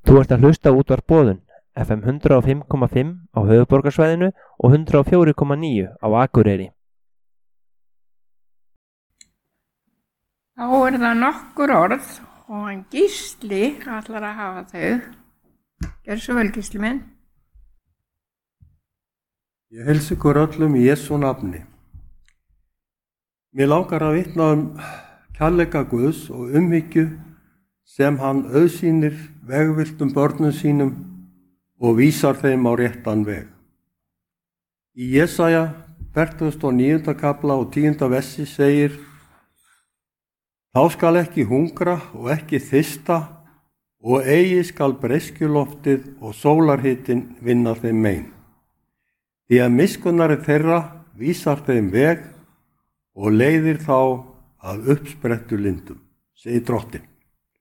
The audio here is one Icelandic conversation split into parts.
Þú ert að hlusta á Útvarp Boðun, FM 105,5 á höfuðborgarsvæðinu og 104,9 á Akureyri. Þá það nokkur orð og hann Gísli ætlar að hafa þau. Gjörðu svo vel, Gísli minn. Ég heilsa ykkur öllum í Jesú nafni. Mér langar að vitna kærleika Guðs og umhyggju sem hann auðsýnir vegvilltum börnum sínum og vísar þeim á réttan veg. Í Jesaja 49. kafla og 10. versi segir: Þá skal ekki hungra og ekki þysta og eigi skal breiskjuloftið og sólarhitin vinna þeim mein. Því að miskunnari þeirra vísar þeim veg og leiðir þá að uppsprettu lindum, segir Drottinn.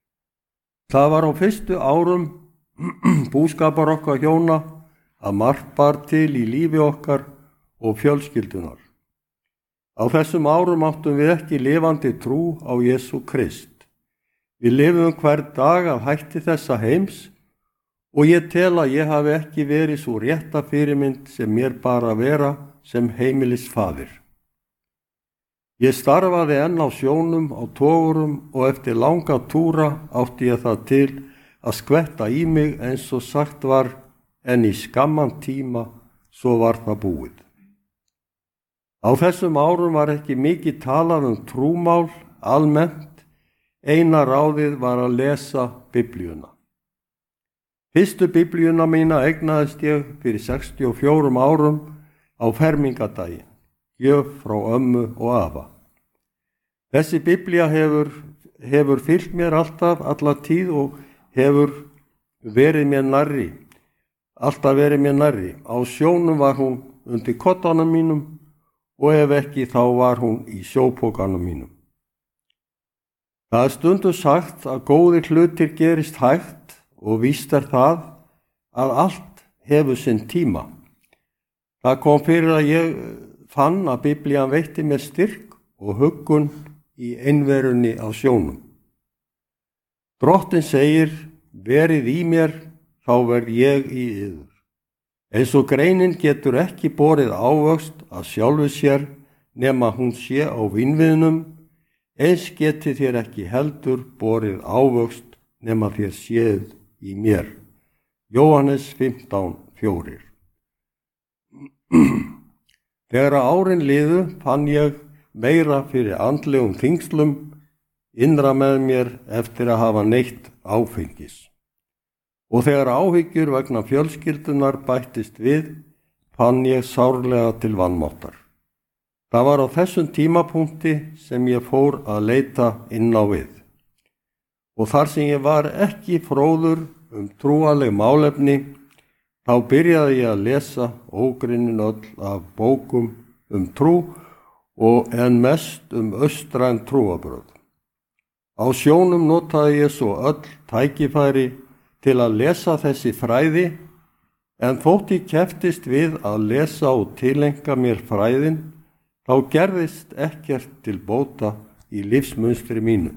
Það var á fyrstu árum búskapar okkar hjóna að margt bar til í lífi okkar og fjölskyldunar. Á þessum árum áttum við ekki lifandi trú á Jesú Krist. Við lifum hver dag af hætti þessa heims og ég tel að ég hafi ekki verið svo rétta fyrirmynd sem mér bar að vera sem heimilisfaðir. Ég starfaði enn á sjónum, á togurum og eftir langa túra átti ég það til að skvetta í mig eins og sagt var, en í skamman tíma svo var það búið. Á þessum árum var ekki mikið talað trúmál almennt, eina ráðið var að lesa Biblíuna. Fyrstu Biblíuna mína eignaðist ég fyrir 64 árum á fermingadaginn, gjöf frá ömmu og afa. Þessi Biblía hefur fylgt mér alla tíð og hefur verið mér nærri, alltaf verið mér nærri. Á sjónum var hún undir koddanum mínum og ef ekki þá var hún í sjópokanum mínum. Það stundum sagt að góðir hlutir gerist hægt og víst það að allt hefur sinn tíma. Það kom fyrir að ég fann að Biblían veitti mér styrk og huggun í einverunni á sjónum. Drottinn segir: verið í mér, þá verð ég í yður. Eins og greinin getur ekki borið ávöxt að sjálfu sér nema hún sé á vínviðnum, eins geti þér ekki heldur borið ávöxt nema þér séð í mér. Jóhannes 15:4. Þegar árin liðu fann ég meira fyrir andlegum þyngslum innra með mér eftir að hafa neytt áfengis. Og þegar áhyggjur vegna fjölskyldunar bættist við, fann ég sárlega til vanmáttar. Það var á þessum tímapunkti sem ég fór að leita inn á við. Og þar sem ég var ekki fróður trúarleg málefni, þá byrjaði ég að lesa ógrynnin öll af bókum trú og en mest austræn trúarbrögð. Á sjónum notaði ég svo öll tækifæri til að lesa þessi fræði, en þótt ég kepptist við að lesa og tilenga mér fræðin, þá gerðist ekkert til bóta í lífsmunstri mínu.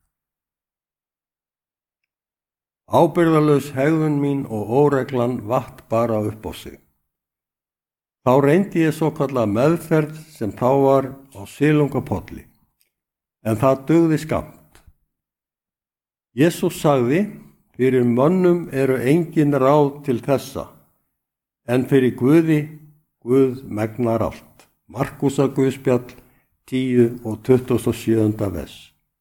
Ábyrgðarlaus hegðun mín og óreglan vatt bara upp á sig. Þá reyndi ég svokallað meðferð sem þá var á silungapolli, en það dugði skammt. Jesús sagði: fyrir mönnum eru engin ráð til þessa, en fyrir Guði, Guð megnar allt. Markúsarguðspjall 10 og 27. vers.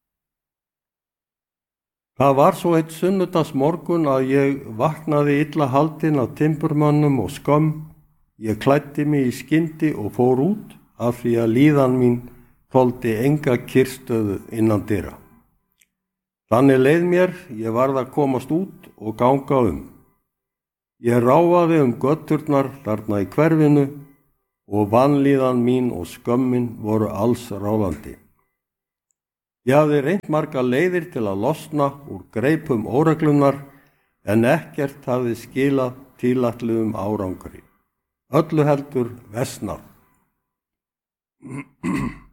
Það var svo einn sunnudagsmorgun að ég vaknaði illa haldinn af timburmönnum og skömm. Ég klæddi mig í skyndi og fór út af því að líðan mín þoldi enga kyrrstöðu innan dyra. Þannig leið mér, ég varð að komast út og ganga Ég ráfaði göturnar þarna í hverfinu og vanlíðan mín og skömmin voru alls ráðandi. Ég hafði reynt margar leiðir til að losna úr greipum óreglunar, en ekkert hafði skilað tilætluðum árangri. Öllu heldur versnað.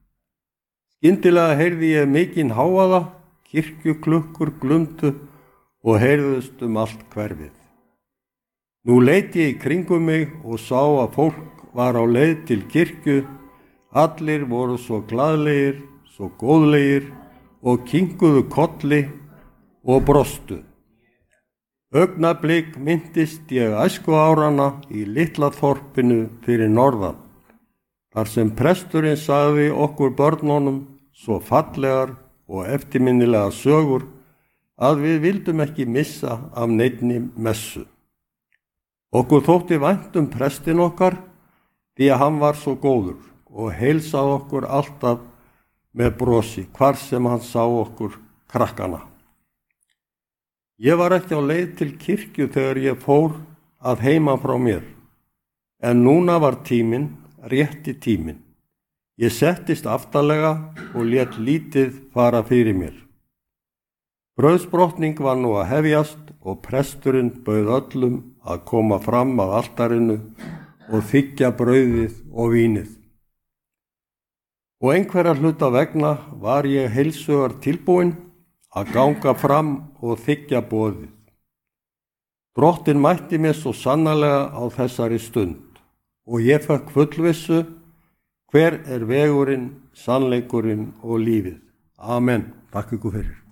Skyndilega heyrði ég mikinn hávaða, kirkjuklukkur glumdu og heyrðust allt hverfið. Nú leit ég í kringum mig og sá að fólk var á leið til kirkju. Allir voru svo glaðlegir, svo góðlegir og kinkuðu kolli og brostu. Augnablik minntist ég æskuárana í litla þorpinu fyrir norðan, þar sem presturinn sagði okkur börnunum svo fallegar og eftirminnilegar sögur að við vildum ekki missa af neinni messu. Okkur þótti vænt prestinn okkar því að hann var svo góður og heilsaði okkur alltaf með brosi hvar sem hann sá okkur krakkana. Ég var ekki á leið til kirkju þegar ég fór að heiman frá mér, en núna var tíminn, rétti tíminn. Ég settist aftarlega og lét lítið fara fyrir mér. Brauðsbrotning var nú að hefjast og presturinn bauð öllum að koma fram að altarinu og þiggja brauðið og vínið. Og einhverja hluta vegna var ég heilsugar tilbúinn að ganga fram og þiggja boðið. Drottinn mætti mér svo sannarlega á þessari stund og ég fékk fullvissu hver vegurinn, sannleikurinn og lífið. Amen. Takk ykkur fyrir.